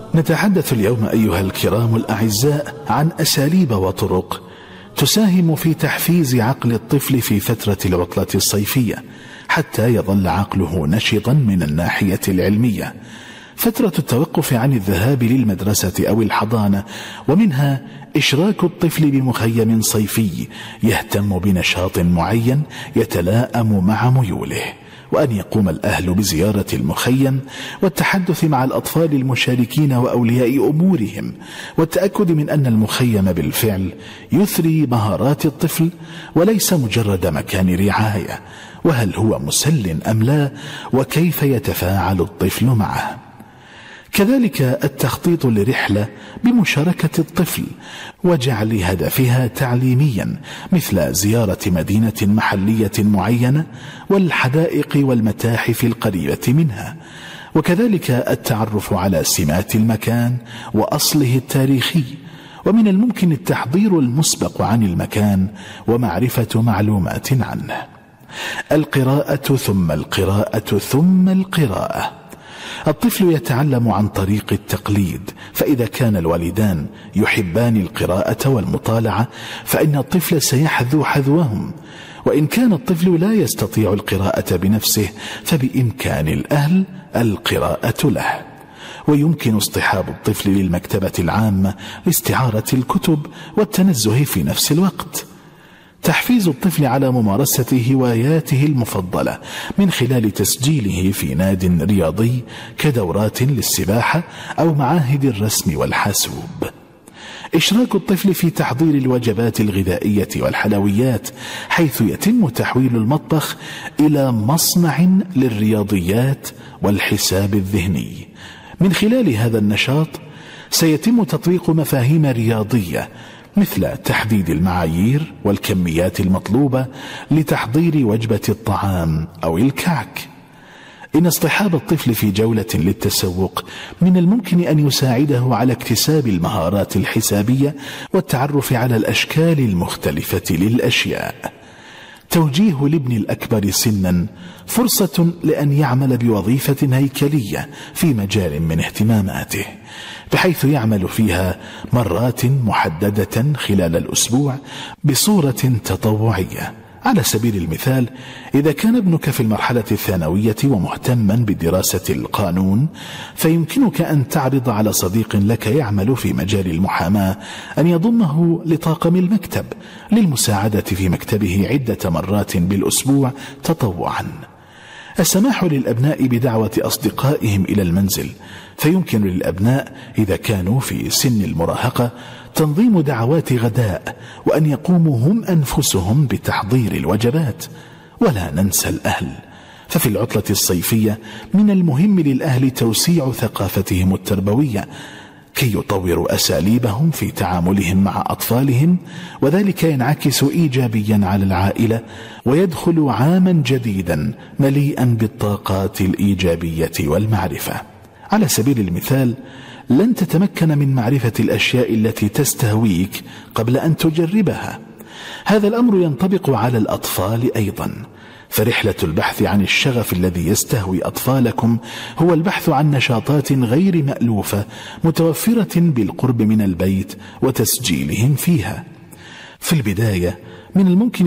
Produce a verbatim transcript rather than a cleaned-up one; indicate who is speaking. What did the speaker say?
Speaker 1: نتحدث اليوم أيها الكرام الأعزاء عن أساليب وطرق تساهم في تحفيز عقل الطفل في فترة العطلة الصيفية حتى يظل عقله نشطا من الناحية العلمية. فترة التوقف عن الذهاب للمدرسة أو الحضانة، ومنها إشراك الطفل بمخيم صيفي يهتم بنشاط معين يتلائم مع ميوله، وأن يقوم الأهل بزيارة المخيم والتحدث مع الأطفال المشاركين وأولياء أمورهم، والتأكد من أن المخيم بالفعل يثري مهارات الطفل وليس مجرد مكان رعاية، وهل هو مسل أم لا، وكيف يتفاعل الطفل معه. كذلك التخطيط لرحلة بمشاركة الطفل وجعل هدفها تعليميا، مثل زيارة مدينة محلية معينة والحدائق والمتاحف القريبة منها، وكذلك التعرف على سمات المكان وأصله التاريخي. ومن الممكن التحضير المسبق عن المكان ومعرفة معلومات عنه. القراءة ثم القراءة ثم القراءة. الطفل يتعلم عن طريق التقليد، فإذا كان الوالدان يحبان القراءة والمطالعة فإن الطفل سيحذو حذوهم، وإن كان الطفل لا يستطيع القراءة بنفسه فبإمكان الأهل القراءة له. ويمكن اصطحاب الطفل للمكتبة العامة لاستعارة الكتب والتنزه في نفس الوقت. تحفيز الطفل على ممارسة هواياته المفضلة من خلال تسجيله في ناد رياضي كدورات للسباحة أو معاهد الرسم والحاسوب. إشراك الطفل في تحضير الوجبات الغذائية والحلويات، حيث يتم تحويل المطبخ إلى مصنع للرياضيات والحساب الذهني. من خلال هذا النشاط سيتم تطبيق مفاهيم رياضية، مثل تحديد المعايير والكميات المطلوبة لتحضير وجبة الطعام أو الكعك. إن اصطحاب الطفل في جولة للتسوق من الممكن أن يساعده على اكتساب المهارات الحسابية والتعرف على الأشكال المختلفة للأشياء. توجيه الابن الأكبر سنا فرصة لأن يعمل بوظيفة هيكلية في مجال من اهتماماته، بحيث يعمل فيها مرات محددة خلال الأسبوع بصورة تطوعية. على سبيل المثال، إذا كان ابنك في المرحلة الثانوية ومهتما بدراسة القانون، فيمكنك أن تعرض على صديق لك يعمل في مجال المحاماة أن يضمه لطاقم المكتب للمساعدة في مكتبه عدة مرات بالأسبوع تطوعا. السماح للأبناء بدعوة أصدقائهم إلى المنزل، فيمكن للأبناء إذا كانوا في سن المراهقة تنظيم دعوات غداء، وأن يقوموا هم أنفسهم بتحضير الوجبات. ولا ننسى الأهل، ففي العطلة الصيفية من المهم للأهل توسيع ثقافتهم التربوية كي يطوروا أساليبهم في تعاملهم مع أطفالهم، وذلك ينعكس إيجابيا على العائلة، ويدخل عاما جديدا مليئا بالطاقات الإيجابية والمعرفة. على سبيل المثال، لن تتمكن من معرفة الأشياء التي تستهويك قبل أن تجربها. هذا الأمر ينطبق على الأطفال أيضا، فرحلة البحث عن الشغف الذي يستهوي أطفالكم هو البحث عن نشاطات غير مألوفة متوفرة بالقرب من البيت وتسجيلهم فيها. في البداية من الممكن